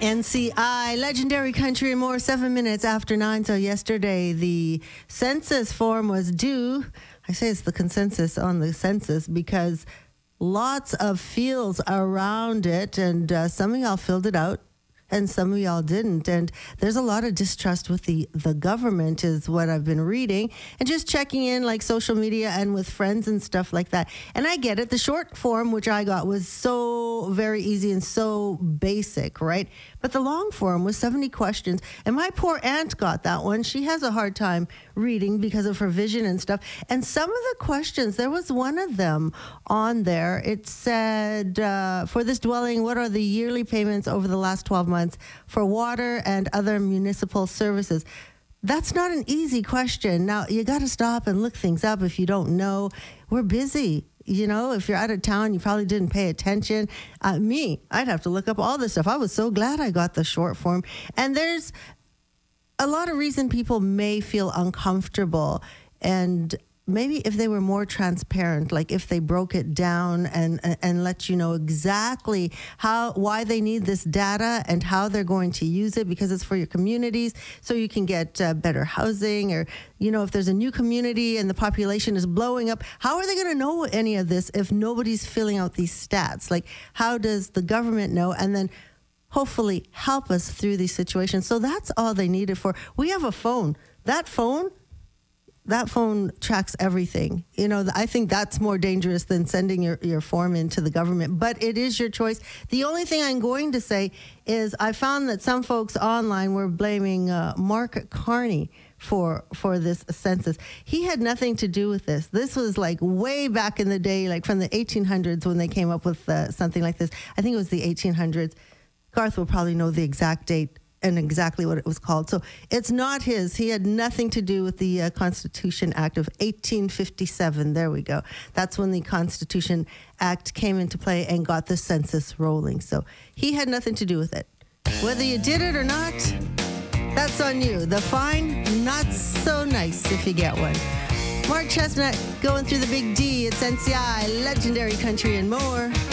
NCI, Legendary Country and More, 7 minutes after 9. So yesterday, the census form was due. I say it's the consensus on the census because lots of fields around it, and some of y'all filled it out and some of y'all didn't. And there's a lot of distrust with the government is what I've been reading, and just checking in like social media and with friends and stuff like that. And I get it. The short form, which I got, was so very easy and so basic, right? But the long form was 70 questions. And my poor aunt got that one. She has a hard time reading because of her vision and stuff. And some of the questions, there was one of them on there. It said, for this dwelling, what are the yearly payments over the last 12 months for water and other municipal services? That's not an easy question. Now, you got to stop and look things up if you don't know. We're busy. You know, if you're out of town, you probably didn't pay attention. I'd have to look up all this stuff. I was so glad I got the short form. And there's a lot of reason people may feel uncomfortable, and maybe if they were more transparent, like if they broke it down and let you know exactly why they need this data and how they're going to use it, because it's for your communities, so you can get better housing, or, you know, if there's a new community and the population is blowing up, how are they going to know any of this if nobody's filling out these stats? Like, how does the government know? And then hopefully help us through these situations. So that's all they need it for. We have a phone. That phone tracks everything. You know, I think that's more dangerous than sending your form into the government, but it is your choice. The only thing I'm going to say is I found that some folks online were blaming Mark Carney for this census. He had nothing to do with this. This was like way back in the day, like from the 1800s when they came up with something like this. I think it was the 1800s. Garth will probably know the exact date and exactly what it was called. So it's not his. He had nothing to do with the Constitution Act of 1857. There we go. That's when the Constitution Act came into play and got the census rolling. So he had nothing to do with it. Whether you did it or not, that's on you. The fine, not so nice if you get one. Mark Chestnut going through the Big D. It's NCI, Legendary Country and More.